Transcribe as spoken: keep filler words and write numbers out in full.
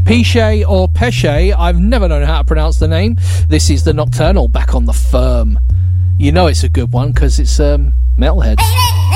Piche or Peche, I've never known how to pronounce the name. This is the Nocturnal back on the Firm. You know it's a good one because it's um, Metalhead.